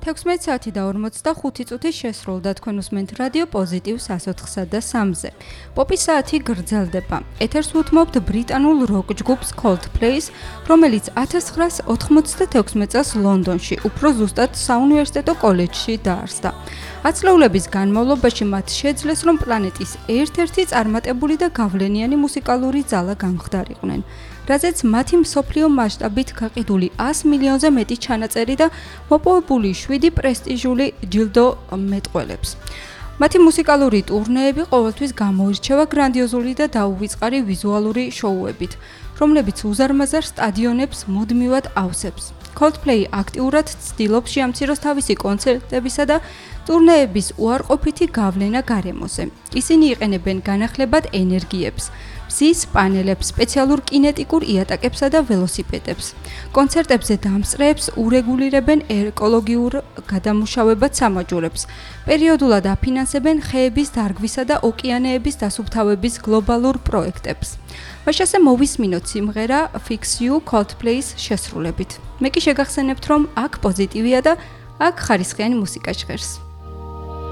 16 საათი და 45 წუთი შესრულდა თქვენ უსმენთ რადიო პოზიტივ 104.3-ზე. პოპის საათი გრძელდება. ეთერს უთმობთ ბრიტანულ როკ ჯგუფს Coldplay-ს, რომელიც 1996 წელს ლონდონში, უფრო ზუსტად საუნივერსიტეტო კოლეჯში დაარსდა. ათწლეულების განმავლობაში მათ შეძლეს, რომ პლანეტის ერთ-ერთი წარმატებული და გავლენიანი მუსიკალური ძალა გამხდარიყვნენ, რაზეც მათი მსოფლიო მასშტაბით გაყიდული 100 მილიონზე მეტი ჩანაწერი და მოპოვებული 7 პრესტიჟული ჯილდო მეტყველებს. მათი მუსიკალური ტურნეები ყოველთვის გამოირჩევა გრანდიოზული და დაუვიწყარი ვიზუალური შოუებით, რომლებიც უზარმაზარ სტადიონებს მუდმივად ავსებს. Coldplay აქტიურად ცდილობს შეამციროს თავისი კონცერტებისა და ტურნეების უარყოფითი გავლენა გარემოზე. ისინი იყენებენ განახლებად ენერგიებს, მზის პანელებს, სპეციალურ კინეტიკურ იატაკებსა და ველოსიპედებს. კონცერტებზე დამსწრეებს ურეგულირებენ ეკოლოგიურ გადამუშავებად სამაჯურებს. პერიოდულად აფინანსებენ ხეების დარგვისა და ოკეანეების დასუფთავების გლობალურ პროექტებს. მაშასე მოვისმინოთ სიმღერა Fix You Coldplay-ს შესრულებით. მე კი შეგახსენებთ, რომ აქ პოზიტივია და აქ ხარისხიანი მუსიკა ჟღერს.